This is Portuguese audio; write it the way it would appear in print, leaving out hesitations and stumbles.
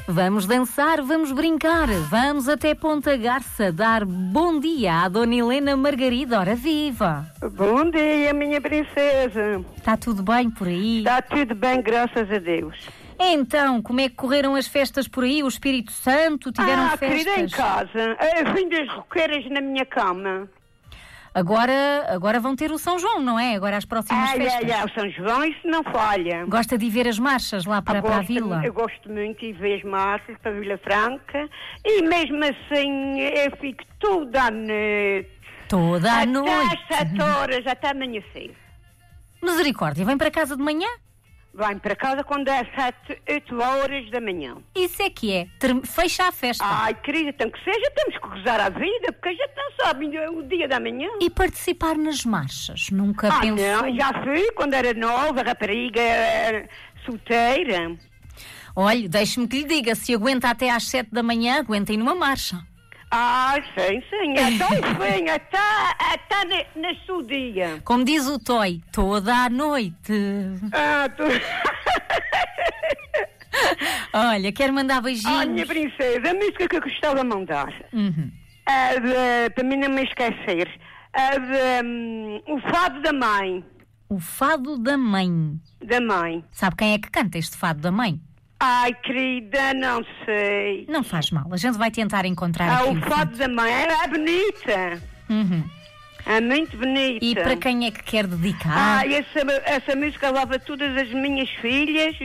Vamos dançar, vamos brincar, vamos até Ponta Garça dar bom dia à Dona Helena Margarida. Ora viva! Bom dia, minha princesa. Está tudo bem por aí? Está tudo bem, graças a Deus. Então, como é que correram as festas por aí? O Espírito Santo, tiveram festas? Querida, em casa. Eu vim das roqueiras na minha cama. Agora vão ter o São João, não é? Agora as próximas festas. O São João, isso não falha. Gosta de ir ver as marchas lá para a vila? Eu gosto muito de ver as marchas para a Vila Franca e mesmo assim eu fico toda a noite. Toda a noite? Até às 7 horas, até amanhecer. Misericórdia, vem para casa de manhã? Vem para casa quando é 7, 8 horas da manhã. Isso é que é. Fecha a festa. Ai, querida, tem que seja, temos que gozar a vida, porque a gente não sabe o dia da manhã. E participar nas marchas? Nunca pensou? Não, já fui quando era nova, rapariga, solteira. Olha, deixe-me que lhe diga, se aguenta até às 7 da manhã, aguenta ir numa marcha. Sim, até no seu dia. Como diz o Toy, toda a noite. Olha, quero mandar beijinhos. Minha princesa, a música que eu gostava de mandar. Para mim não me esquecer. O Fado da Mãe. O Fado da Mãe. Da Mãe. Sabe quem é que canta este Fado da Mãe? Ai, querida, não sei. Não faz mal, a gente vai tentar encontrar aqui o Fado da Mãe, é bonita. É muito bonita. E para quem é que quer dedicar? Essa música leva todas as minhas filhas.